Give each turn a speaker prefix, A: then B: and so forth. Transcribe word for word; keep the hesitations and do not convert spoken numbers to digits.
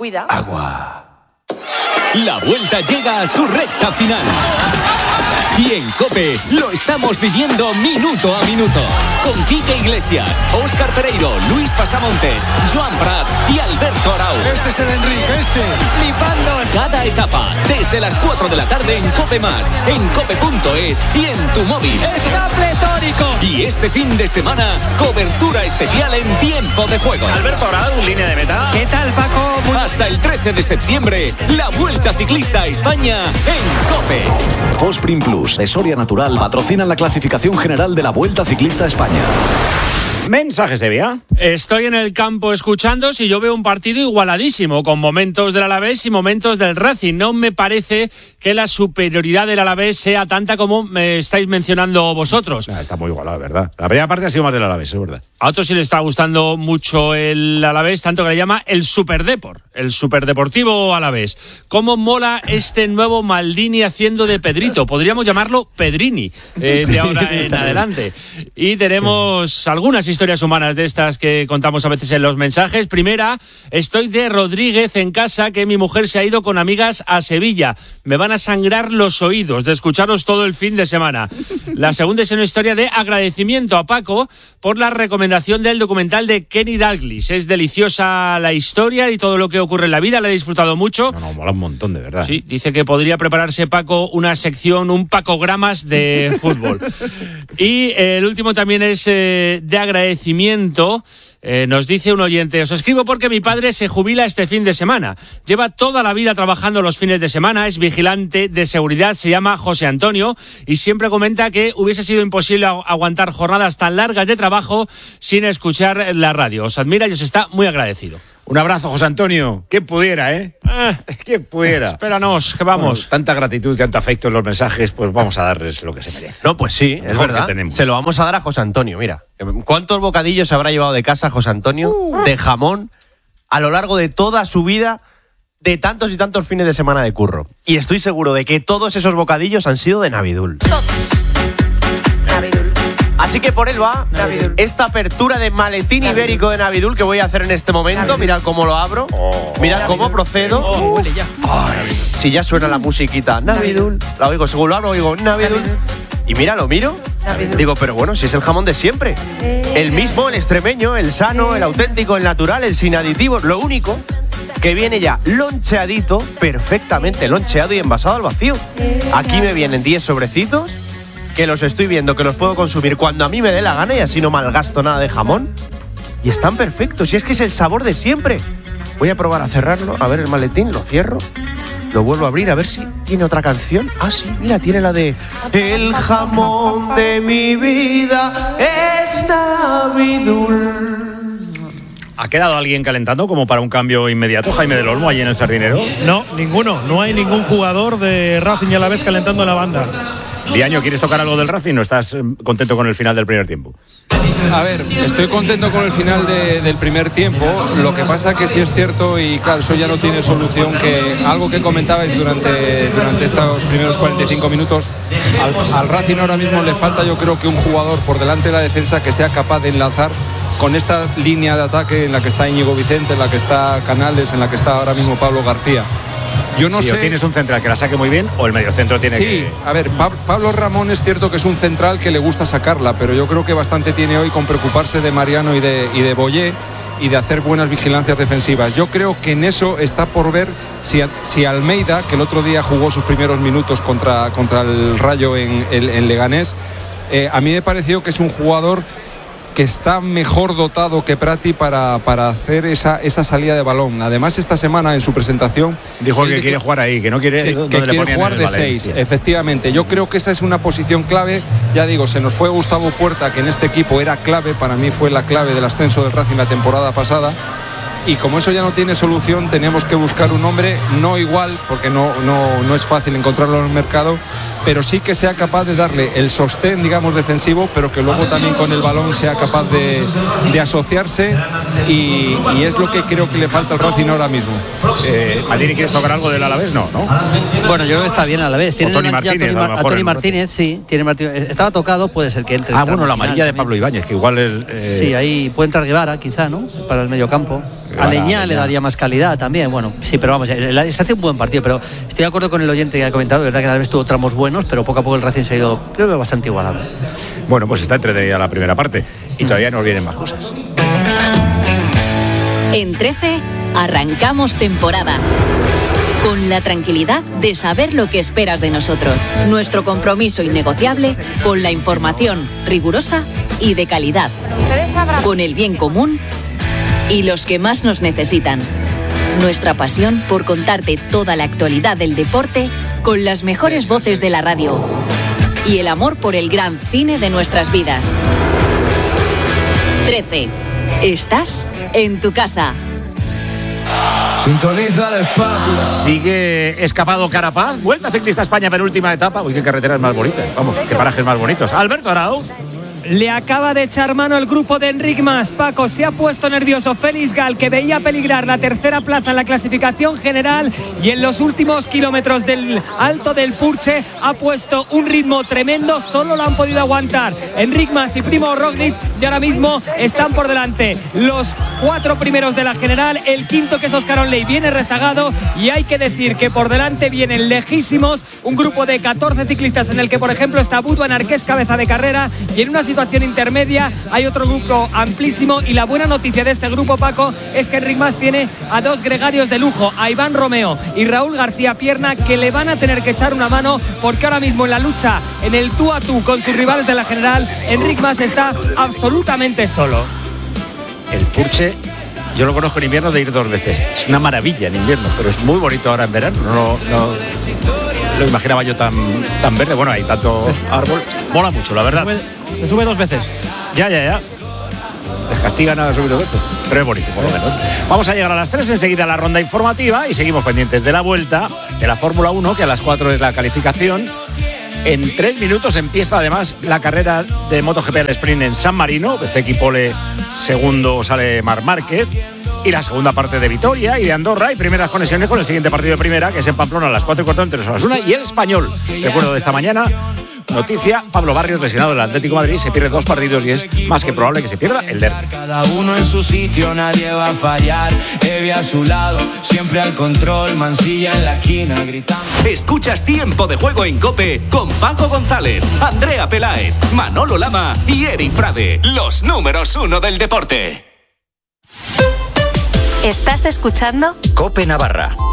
A: cuida.
B: Agua. La Vuelta llega a su recta final. Y en COPE lo estamos viviendo minuto a minuto. Con Quique Iglesias, Óscar Pereiro, Luis Pasamontes, Joan Prat y Alberto Arau.
C: Este es el Enrique, este.
B: Flipando cada etapa, desde las cuatro de la tarde en COPE Más, en cope punto es y en tu móvil.
D: ¡Está pletórico!
B: Y este fin de semana, cobertura especial en tiempo de juego.
E: Alberto Arau, línea de meta.
D: ¿Qué tal, Paco? Muy...
B: Hasta el trece de septiembre, la Vuelta Ciclista a España en COPE.
F: Fosprin Plus de Soria Natural patrocinan la clasificación general de la Vuelta Ciclista a España.
E: Mensaje Sevilla.
G: Estoy en el campo escuchando y yo veo un partido igualadísimo, con momentos del Alavés y momentos del Racing. No me parece que la superioridad del Alavés sea tanta como me estáis mencionando vosotros.
E: Nah, está muy igualado, ¿verdad? La primera parte ha sido más del Alavés, es verdad.
G: A otros sí le está gustando mucho el Alavés, tanto que le llama el Superdeport, el Superdeportivo Alavés. ¿Cómo mola este nuevo Maldini haciendo de Pedrito? Podríamos llamarlo Pedrini eh, de ahora en adelante. Y tenemos sí. algunas historias humanas de estas que contamos a veces en los mensajes. Primera, estoy de Rodríguez en casa, que mi mujer se ha ido con amigas a Sevilla. Me van a sangrar los oídos de escucharos todo el fin de semana. La segunda es una historia de agradecimiento a Paco por la recomendación del documental de Kenny Dalglish. Es deliciosa la historia y todo lo que ocurre en la vida, la he disfrutado mucho.
E: No, no, mola un montón, de verdad.
G: Sí, dice que podría prepararse Paco una sección, un Pacogramas de fútbol. Y eh, el último también es eh, de agradecimiento. Eh, nos dice un oyente, os escribo porque mi padre se jubila este fin de semana. Lleva toda la vida trabajando los fines de semana, es vigilante de seguridad, se llama José Antonio y siempre comenta que hubiese sido imposible aguantar jornadas tan largas de trabajo sin escuchar la radio. Os admira y os está muy agradecido.
E: Un abrazo, José Antonio. ¿Quién pudiera, eh? eh ¿Quién pudiera?
G: Espéranos, que vamos.
E: Bueno, tanta gratitud y tanto afecto en los mensajes, pues vamos a darles lo que se merece.
H: No, pues sí, es verdad. Se lo vamos a dar a José Antonio, mira. ¿Cuántos bocadillos se habrá llevado de casa José Antonio uh. de jamón a lo largo de toda su vida, de tantos y tantos fines de semana de curro? Y estoy seguro de que todos esos bocadillos han sido de Navidul.
A: Navidul.
H: Así que por él va Navidul. Esta apertura de maletín Navidul. ibérico de Navidul que voy a hacer en este momento. Navidul. Mirad cómo lo abro. Oh. Mirad Navidul. cómo procedo.
G: Oh, huele ya.
H: Ay, si ya suena la musiquita. Navidul. La oigo, según lo abro, oigo Navidul. Navidul. Y mira, lo miro. Navidul. Digo, pero bueno, si es el jamón de siempre. Eh. El mismo, el extremeño, el sano, eh. el auténtico, el natural, el sin aditivos. Lo único que viene ya loncheadito, perfectamente loncheado y envasado al vacío. Eh. Aquí me vienen diez sobrecitos, que los estoy viendo, que los puedo consumir cuando a mí me dé la gana y así no malgasto nada de jamón. Y están perfectos, y es que es el sabor de siempre. Voy a probar a cerrarlo, a ver el maletín, lo cierro, lo vuelvo a abrir, a ver si tiene otra canción. Ah, sí, mira, tiene la de El jamón de mi vida es Navidul.
E: ¿Ha quedado alguien calentando como para un cambio inmediato, Jaime del Olmo, allí en el Sardinero?
I: No, ninguno, no hay ningún jugador de Racing y Alavés calentando en la banda.
E: Diaño, ¿quieres tocar algo del Racing o estás contento con el final del primer tiempo?
J: A ver, estoy contento con el final de, del primer tiempo. Lo que pasa que sí es cierto, y claro, eso ya no tiene solución, que algo que comentabais durante, durante estos primeros cuarenta y cinco minutos, al, al Racing ahora mismo le falta, yo creo, que un jugador por delante de la defensa que sea capaz de enlazar con esta línea de ataque en la que está Íñigo Vicente, en la que está Canales, en la que está ahora mismo Pablo García. Yo no
E: sí,
J: sé.
E: O tienes un central que la saque muy bien, o el mediocentro tiene
J: sí,
E: que.
J: Sí, a ver, Pab- Pablo Ramón es cierto que es un central que le gusta sacarla, pero yo creo que bastante tiene hoy con preocuparse de Mariano y de, y de Boyé y de hacer buenas vigilancias defensivas. Yo creo que en eso está por ver si, si Almeida, que el otro día jugó sus primeros minutos contra, contra el Rayo en, en, en Leganés, eh, a mí me pareció que es un jugador que está mejor dotado que Prati para, para hacer esa, esa salida de balón. Además, esta semana en su presentación
E: dijo que dijo, quiere jugar ahí, que no quiere,
J: que, que quiere jugar de seis, efectivamente. Yo creo que esa es una posición clave. Ya digo, se nos fue Gustavo Puerta, que en este equipo era clave, para mí fue la clave del ascenso del Racing la temporada pasada. Y como eso ya no tiene solución, tenemos que buscar un hombre no igual, porque no, no, no es fácil encontrarlo en el mercado, pero sí que sea capaz de darle el sostén, digamos, defensivo, pero que luego también con el balón sea capaz de, de asociarse, y, y es lo que creo que le falta al Racing ahora mismo.
E: Eh, ¿Maldini, quieres tocar algo del Alavés? No, ¿no?
K: Bueno, yo creo que está bien al Alavés. Tiene
E: Tony Martínez,
K: a Tony,
E: a
K: a Tony Martínez, sí. Tiene Martínez. Estaba tocado, puede ser que entre.
E: Ah, bueno, la amarilla de Pablo Ibáñez, que igual el...
K: Eh... Sí, ahí puede entrar Guevara, quizá, ¿no? Para el mediocampo. A Leñá le daría más calidad también. Bueno, sí, pero vamos, el Alavés hace un buen partido, pero estoy de acuerdo con el oyente que ha comentado, de verdad que el Alavés tuvo tramos buenos, pero poco a poco el Racing se ha ido, creo que bastante igualado.
E: Bueno, pues está entretenida la primera parte y todavía nos vienen más cosas.
A: En trece arrancamos temporada. Con la tranquilidad de saber lo que esperas de nosotros. Nuestro compromiso innegociable con la información rigurosa y de calidad. Con el bien común y los que más nos necesitan. Nuestra pasión por contarte toda la actualidad del deporte con las mejores voces de la radio. Y el amor por el gran cine de nuestras vidas. trece. Estás en tu casa.
C: Sintoniza despacio.
E: Sigue escapado Carapaz. Vuelta Ciclista España, penúltima etapa. Uy, qué carreteras más bonitas. Vamos, qué parajes más bonitos. Alberto Arauz.
D: Le acaba de echar mano el grupo de Enric Mas. Paco, se ha puesto nervioso Félix Gal, que veía peligrar la tercera plaza en la clasificación general, y en los últimos kilómetros del Alto del Purche ha puesto un ritmo tremendo. Solo lo han podido aguantar Enric Mas y Primo Roglic, y ahora mismo están por delante los cuatro primeros de la general. El quinto, que es Óscar Onley, viene rezagado, y hay que decir que por delante vienen lejísimos un grupo de catorce ciclistas en el que, por ejemplo, está Wout van Aert, que es cabeza de carrera, y en una situación intermedia hay otro grupo amplísimo. Y la buena noticia de este grupo, Paco, es que Enric Mas tiene a dos gregarios de lujo, a Iván Romeo y Raúl García Pierna, que le van a tener que echar una mano, porque ahora mismo en la lucha, en el tú a tú con sus rivales de la general, Enric Mas está absolutamente solo.
E: El Purche, yo lo conozco en invierno de ir dos veces. Es una maravilla en invierno, pero es muy bonito ahora en verano. No, no lo imaginaba yo tan, tan verde. Bueno, hay tanto árbol. Mola mucho, la verdad.
K: Se sube dos veces.
E: Ya, ya, ya. Les castigan a subir dos veces, pero es bonito, por lo menos. Vamos a llegar a las tres, enseguida a la ronda informativa, y seguimos pendientes de la vuelta de la Fórmula uno, que a las cuatro es la calificación. En tres minutos empieza además la carrera de MotoGP al sprint en San Marino. Bezeki Pole, segundo sale Marc Márquez. Y la segunda parte de Vitoria y de Andorra, y primeras conexiones con el siguiente partido de primera, que es en Pamplona a las cuatro y cuarto entre Osasuna y el Español. Recuerdo de esta mañana, noticia: Pablo Barrios, lesionado del Atlético de Madrid, se pierde dos partidos y es más que probable que se pierda el derbi.
C: Cada uno en su sitio, nadie va a fallar. Evi a su lado, siempre al control, Mansilla en la esquina gritando.
B: Escuchas Tiempo de Juego en COPE con Paco González, Andrea Peláez, Manolo Lama y Eri Frade, los números uno del deporte.
A: ¿Estás escuchando?
B: COPE Navarra.